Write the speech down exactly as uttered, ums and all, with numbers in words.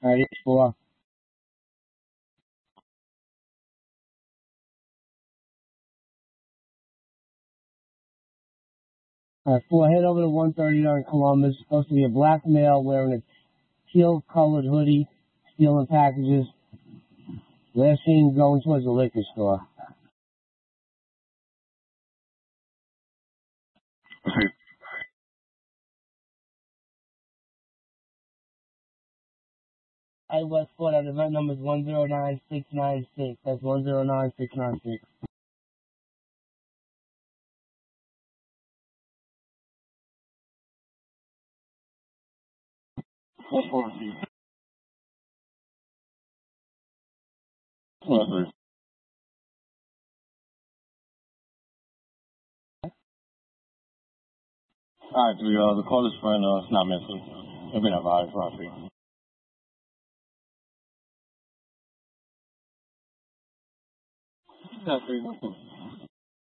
Alright, four. Alright, four. Head over to one thirty-nine Columbus. Supposed to be a black male wearing a teal-colored hoodie, stealing packages. Last seen going towards the liquor store. I Westport, our event number is one zero nine six nine six. That's one zero nine six nine six. What policy? What three? Alright, three. Uh, the call is friend. Uh, it's not missing. It'll be not valid for our fee. Yeah, three.